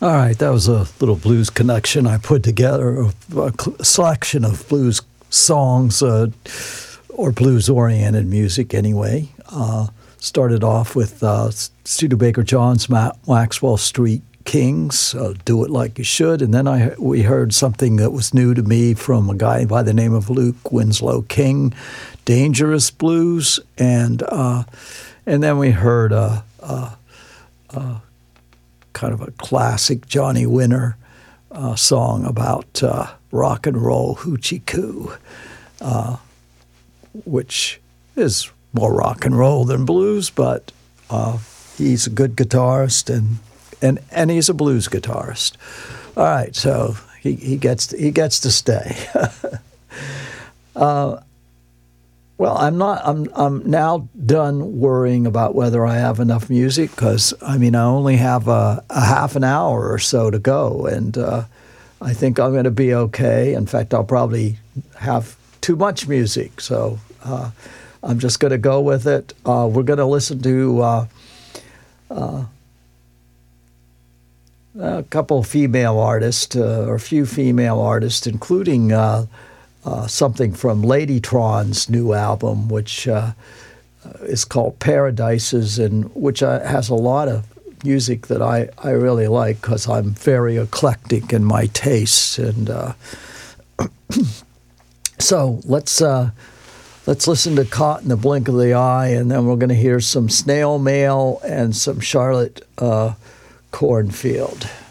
All right, that was a little blues connection I put together, a selection of blues songs, or blues-oriented music anyway. Started off with Studebaker John's Maxwell Street Kings, Do It Like You Should, and then we heard something that was new to me from a guy by the name of Luke Winslow King, Dangerous Blues, and then we heard kind of a classic Johnny Winter song about rock and roll hoochie coo, which is more rock and roll than blues, but he's a good guitarist and he's a blues guitarist. All right, so he gets to stay. Well, I'm now done worrying about whether I have enough music because, I only have a half an hour or so to go, and I think I'm going to be okay. In fact, I'll probably have too much music, so I'm just going to go with it. We're going to listen to a couple of female artists, or a few female artists, including something from Ladytron's new album, which is called Paradises, and which has a lot of music that I really like because I'm very eclectic in my tastes. And so let's listen to Caught in the Blink of the Eye, and then we're going to hear some Snail Mail and some Charlotte Cornfield.